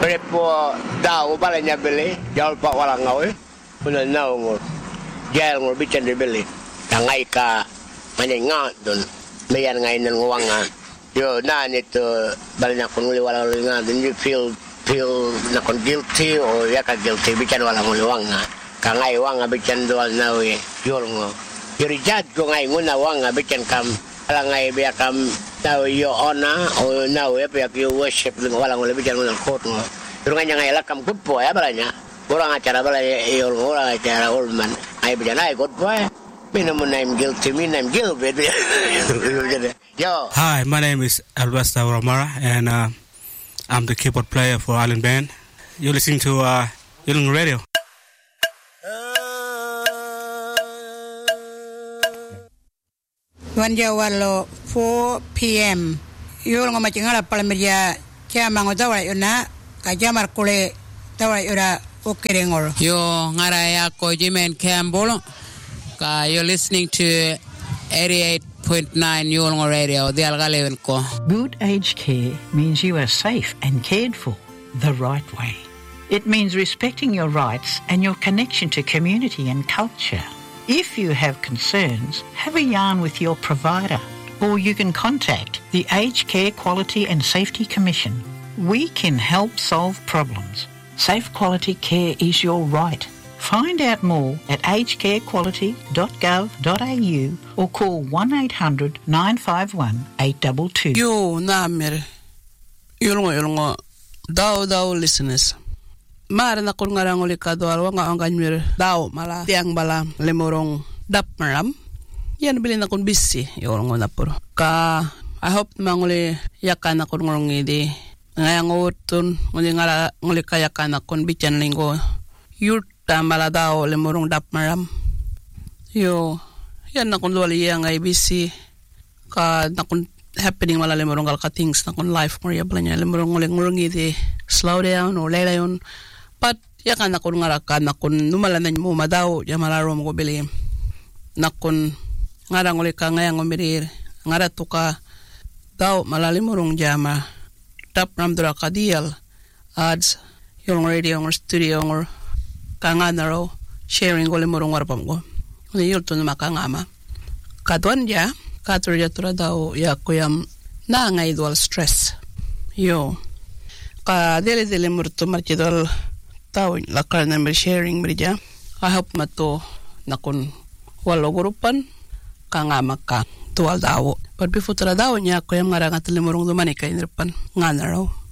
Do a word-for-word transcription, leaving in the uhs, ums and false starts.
Prepo daw pala niya bili. Jawal pa walang ngaw eh. Una naw mo. Jawal mo bican di bili. Tangay ka maningat doon. Mayan ngayon ng uwang nga. Yo, na nito bali na kung wala nga. Then you feel feel na kung guilty o yaka guilty. Bican wala mo uwang nga. Kangay uwang nga bican doon na eh. Yol mo. Yurijad ko ngayon muna uwang nga bican kam. Alang ngay biya kam now your honor o now ya biya you worship walang wala biyan mo ng court mo. Pero nga ngay lakam good po ya balanya. Kurang acara bala iyo kurang acara ulman. Ay biyan ay good po. Minum name guilty me name Gilbert. Yo. Hi, my name is Alvesta Romara and uh, I'm the keyboard player for Island Band. You're listening to uh, Yulung Radio. Wanja walo four p.m. Yul ngoma chingala palameria chama ngotawa yuna kajamar kule tawa yura ukirengol. Yo ngara ya ko Jimen Campbell. Ka you're listening to eighty-eight point nine Yulung Radio. The algaleven ko. Good aged care means you are safe and cared for the right way. It means respecting your rights and your connection to community and culture. If you have concerns, have a yarn with your provider, or you can contact the Aged Care Quality and Safety Commission. We can help solve problems. Safe quality care is your right. Find out more at aged care quality dot gov dot a u or call one eight hundred nine five one eight two two. Yo, namir. Yulungo, yulungo. Daw, daw, listeners. Mara na kung ngarang uli ka doal wanga ang kanyir daw mala tiang bala lemorong dap maram yan bilin na kung busy yung na puro ka I hope manguli yakan na kung ngorong idi ngayang utun nguli ngara nguli kayakan na kung bityan linggo yurta mala daw lemorong dap maram yo yan na kung doal yang ay busy ka na kung happening mala lemorong kalka things na kung life mo ya balanya lemorong nguli ngorong idi slow down or lay down. Pat yakan na kun ngaraka na kun numalanan mo madaw ya malaro mo bili na kun ngarang uli ka ngayang umirir ngara tuka daw malalimurong jama tap ramdura ka deal ads yung radio ng studio ng kanganaro sharing ko limurong warpam ko ni yulto na makangama kadwan ja katur ja tura daw ya kuyam na ngay dual stress yo ka dele dele murto marchidol tao lakar na may sharing merja ahap mato nakon walo grupan kanga maka tual dawo but before tara dawo niya ko yung marang at limurong dumani kay nirpan nga na raw